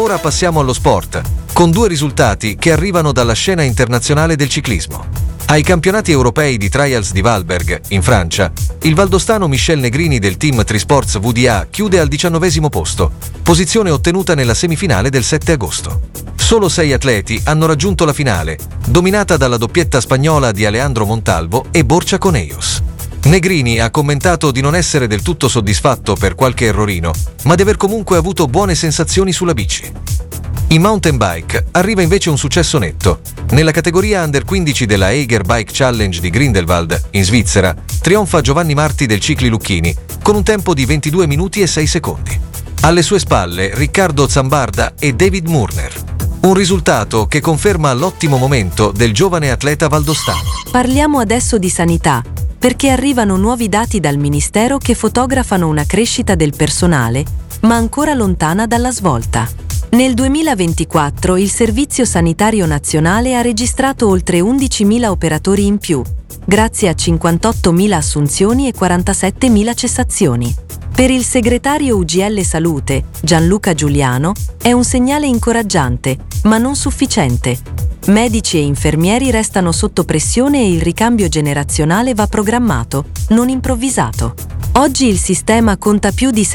ora passiamo allo sport, con due risultati che arrivano dalla scena internazionale del ciclismo. Ai campionati europei di trials di Valberg, in Francia, il valdostano Michel Negrini del team Trisports VDA chiude al 19° posto, posizione ottenuta nella semifinale del 7 agosto. Solo 6 atleti hanno raggiunto la finale, dominata dalla doppietta spagnola di Alejandro Montalvo e Borja Conejos. Negrini ha commentato di non essere del tutto soddisfatto per qualche errorino, ma di aver comunque avuto buone sensazioni sulla bici. In mountain bike arriva invece un successo netto. Nella categoria Under 15 della Eiger Bike Challenge di Grindelwald, in Svizzera, trionfa Giovanni Marti del Cicli Lucchini, con un tempo di 22 minuti e 6 secondi. Alle sue spalle Riccardo Zambarda e David Murner. Un risultato che conferma l'ottimo momento del giovane atleta valdostano. Parliamo adesso di sanità, perché arrivano nuovi dati dal Ministero che fotografano una crescita del personale, ma ancora lontana dalla svolta. Nel 2024 il Servizio Sanitario Nazionale ha registrato oltre 11.000 operatori in più, grazie a 58.000 assunzioni e 47.000 cessazioni. Per il segretario UGL Salute, Gianluca Giuliano, è un segnale incoraggiante, ma non sufficiente. Medici e infermieri restano sotto pressione e il ricambio generazionale va programmato, non improvvisato. Oggi il sistema conta più di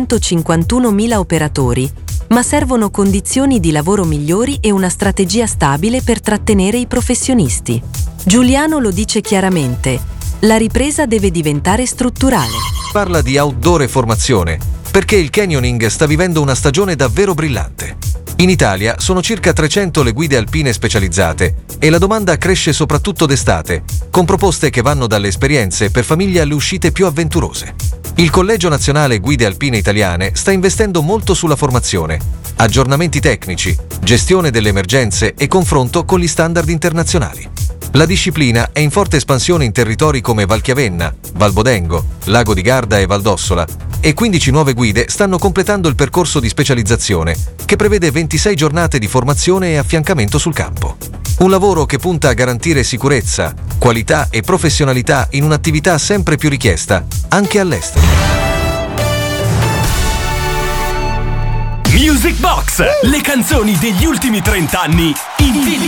751.000 operatori, ma servono condizioni di lavoro migliori e una strategia stabile per trattenere i professionisti. Giuliano lo dice chiaramente: la ripresa deve diventare strutturale. Parla di outdoor e formazione, perché il canyoning sta vivendo una stagione davvero brillante. In Italia sono circa 300 le guide alpine specializzate e la domanda cresce soprattutto d'estate, con proposte che vanno dalle esperienze per famiglie alle uscite più avventurose. Il Collegio Nazionale Guide Alpine Italiane sta investendo molto sulla formazione, aggiornamenti tecnici, gestione delle emergenze e confronto con gli standard internazionali. La disciplina è in forte espansione in territori come Valchiavenna, Valbodengo, Lago di Garda e Valdossola, e 15 nuove guide stanno completando il percorso di specializzazione, che prevede 26 giornate di formazione e affiancamento sul campo. Un lavoro che punta a garantire sicurezza, qualità e professionalità in un'attività sempre più richiesta, anche all'estero. Music Box, le canzoni degli ultimi 30 anni in